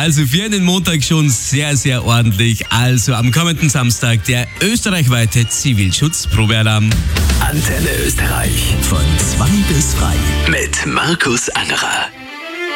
Also für den Montag schon sehr, sehr ordentlich. Also am kommenden Samstag der österreichweite Zivilschutzprobealarm. Antenne Österreich von 2 bis 3 mit Markus Angerer.